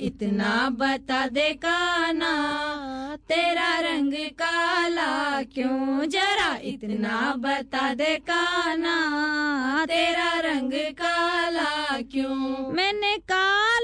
इतना बता दे काना, तेरा रंग काला क्यों, जरा इतना बता दे काना, तेरा रंग काला क्यों। मैंने कहा